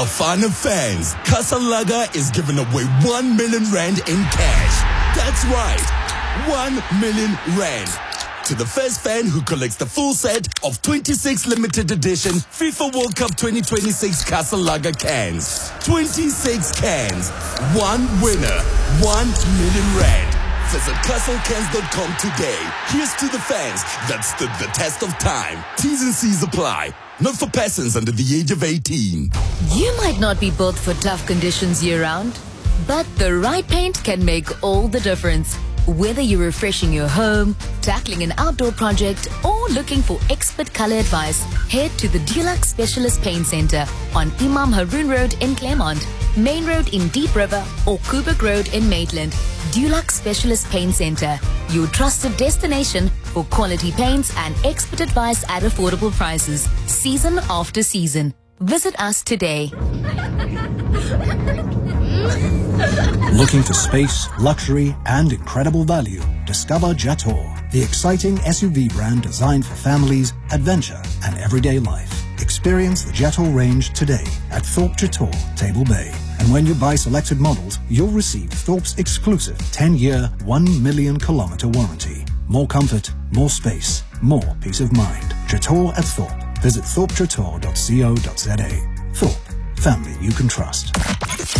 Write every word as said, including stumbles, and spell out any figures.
Bafana fans, Casalaga is giving away one million rand in cash. That's right, one million rand. To the first fan who collects the full set of twenty-six limited edition FIFA World Cup twenty twenty-six Casalaga cans. twenty-six cans, one winner, one million rand. Visit castle cans dot com today. Here's to the fans that stood the test of time. T's and C's apply. Not for persons under the age of eighteen. You might not be built for tough conditions year-round, but the right paint can make all the difference. Whether you're refreshing your home, tackling an outdoor project, or looking for expert color advice, head to the Dulux Specialist Paint Center on Imam Haroon Road in Claremont, Main Road in Deep River, or Kubrick Road in Maitland. Dulux Specialist Paint Center, your trusted destination for quality paints and expert advice at affordable prices, season after season. Visit us today. Looking for space, luxury, and incredible value? Discover Jatour, the exciting S U V brand designed for families, adventure, and everyday life. Experience the Jatour range today at Thorpe Jatour, Table Bay. And when you buy selected models, you'll receive Thorpe's exclusive ten-year, one million kilometer warranty. More comfort, more space, more peace of mind. Jatour at Thorpe. Visit thorpe jatour dot co dot za. Thorpe, family you can trust.